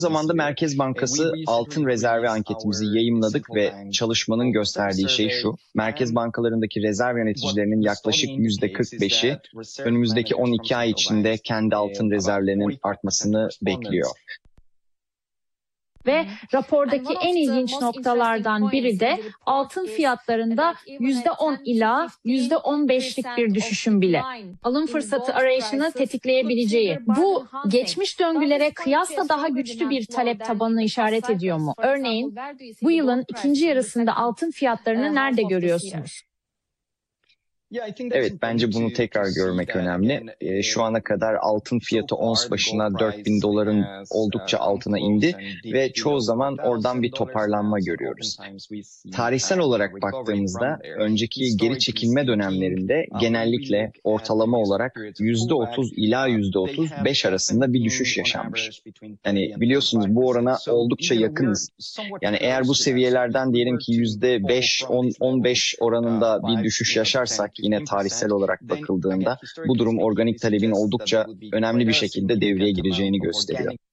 Zamanda Merkez Bankası altın rezervi anketimizi yayımladık ve çalışmanın gösterdiği şey şu: merkez bankalarındaki rezerv yöneticilerinin yaklaşık %45'i önümüzdeki 12 ay içinde kendi altın rezervlerinin artmasını bekliyor. Ve rapordaki en ilginç noktalardan biri de altın fiyatlarında %10 ila %15'lik bir düşüşün bile alım fırsatı arayışını tetikleyebileceği. Bu geçmiş döngülere kıyasla daha güçlü bir talep tabanını işaret ediyor mu? Örneğin bu yılın ikinci yarısında altın fiyatlarını nerede görüyorsunuz? Evet, bence bunu tekrar görmek önemli. Şu ana kadar altın fiyatı ons başına $4.000 oldukça altına indi ve çoğu zaman oradan bir toparlanma görüyoruz. Tarihsel olarak baktığımızda önceki geri çekilme dönemlerinde genellikle ortalama olarak %30 ila %35 arasında bir düşüş yaşanmış. Yani biliyorsunuz bu orana oldukça yakınız. Yani eğer bu seviyelerden diyelim ki %5-15 oranında bir düşüş yaşarsak, yine tarihsel olarak bakıldığında bu durum organik talebin oldukça önemli bir şekilde devreye gireceğini gösteriyor.